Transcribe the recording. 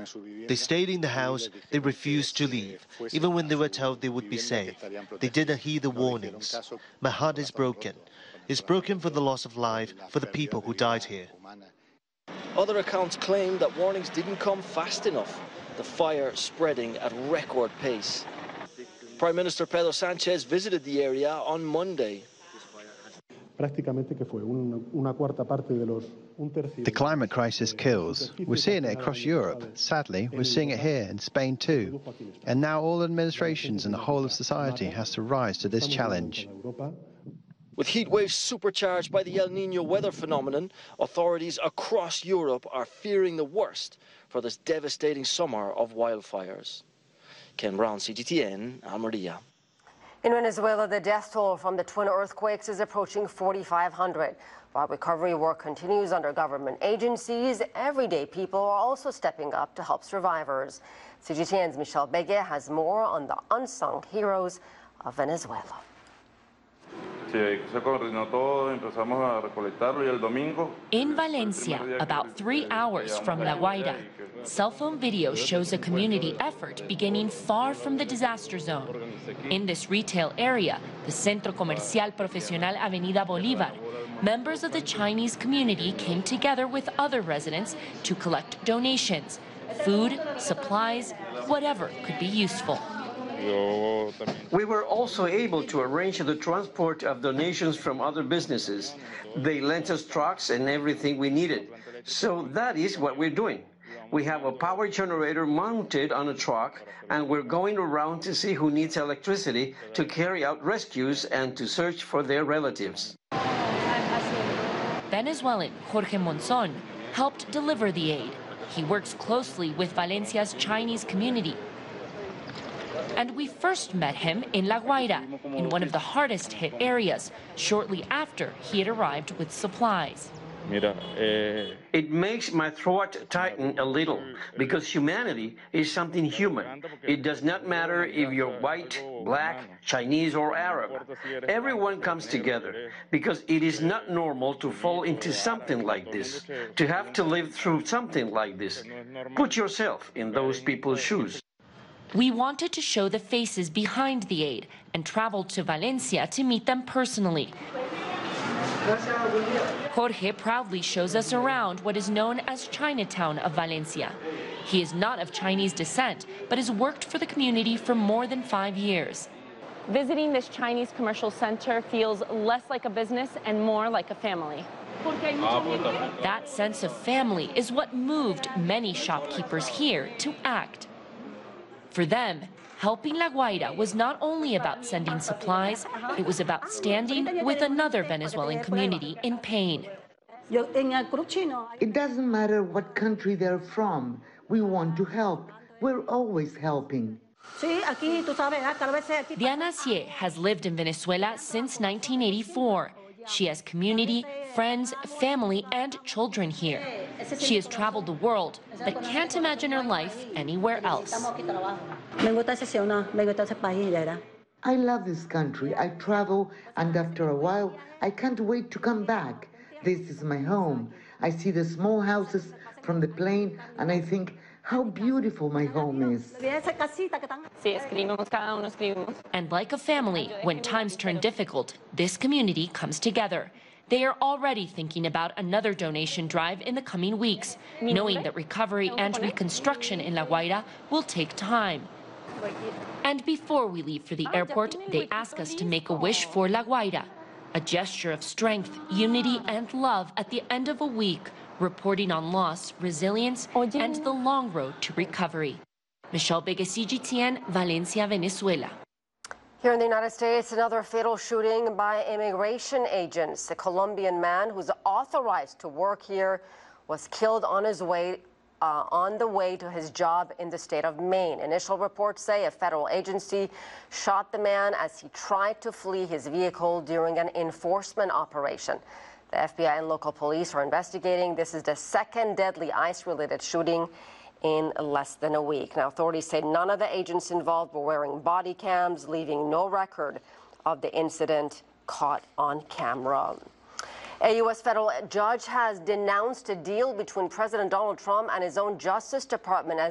They stayed in the house, they refused to leave, even when they were told they would be safe. They didn't heed the warnings. My heart is broken. It's broken for the loss of life, for the people who died here. Other accounts claim that warnings didn't come fast enough, the fire spreading at record pace. Prime Minister Pedro Sanchez visited the area on Monday. The climate crisis kills. We're seeing it across Europe. Sadly, we're seeing it here in Spain too. And now all administrations and the whole of society has to rise to this challenge. With heat waves supercharged by the El Niño weather phenomenon, authorities across Europe are fearing the worst for this devastating summer of wildfires. Ken Brown, CGTN, Almería. In Venezuela, the death toll from the twin earthquakes is approaching 4,500. While recovery work continues under government agencies, everyday people are also stepping up to help survivors. CGTN's Michelle Begue has more on the unsung heroes of Venezuela. In Valencia, about 3 hours from La Guaira, cell phone video shows a community effort beginning far from the disaster zone. In this retail area, the Centro Comercial Profesional Avenida Bolívar, members of the Chinese community came together with other residents to collect donations, food, supplies, whatever could be useful. We were also able to arrange the transport of donations from other businesses. They lent us trucks and everything we needed. So that is what we're doing. We have a power generator mounted on a truck, and we're going around to see who needs electricity to carry out rescues and to search for their relatives. Venezuelan Jorge Monzon helped deliver the aid. He works closely with Valencia's Chinese community. And we first met him in La Guaira, in one of the hardest hit areas, shortly after he had arrived with supplies. It makes my throat tighten a little, because humanity is something human. It does not matter if you're white, black, Chinese, or Arab. Everyone comes together, because it is not normal to fall into something like this, to have to live through something like this. Put yourself in those people's shoes. We wanted to show the faces behind the aid and traveled to Valencia to meet them personally. Jorge proudly shows us around what is known as Chinatown of Valencia. He is not of Chinese descent, but has worked for the community for more than 5 years. Visiting this Chinese commercial center feels less like a business and more like a family. That sense of family is what moved many shopkeepers here to act. For them, helping La Guaira was not only about sending supplies, it was about standing with another Venezuelan community in pain. It doesn't matter what country they're from. We want to help. We're always helping. Diana Cie has lived in Venezuela since 1984. She has community, friends, family, and children here. She has traveled the world, but can't imagine her life anywhere else. I love this country. I travel, and after a while, I can't wait to come back. This is my home. I see the small houses from the plane, and I think how beautiful my home is. And like a family, when times turn difficult, this community comes together. They are already thinking about another donation drive in the coming weeks, knowing that recovery and reconstruction in La Guaira will take time. And before we leave for the airport, they ask us to make a wish for La Guaira, a gesture of strength, unity, and love at the end of a week, reporting on loss, resilience, and the long road to recovery. Michelle Begue, CGTN, Valencia, Venezuela. Here in the United States, another fatal shooting by immigration agents. A Colombian man who's authorized to work here was killed on the way to his job in the state of Maine. Initial reports say a federal agency shot the man as he tried to flee his vehicle during an enforcement operation. The FBI and local police are investigating. This is the second deadly ICE-related shooting in less than a week. Now, authorities say none of the agents involved were wearing body cams, leaving no record of the incident caught on camera. A U.S. federal judge has denounced a deal between President Donald Trump and his own Justice Department as